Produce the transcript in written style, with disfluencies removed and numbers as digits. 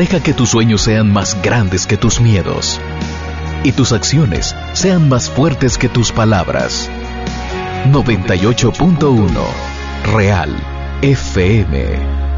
Deja que tus sueños sean más grandes que tus miedos y tus acciones sean más fuertes que tus palabras. 98.1 Real FM.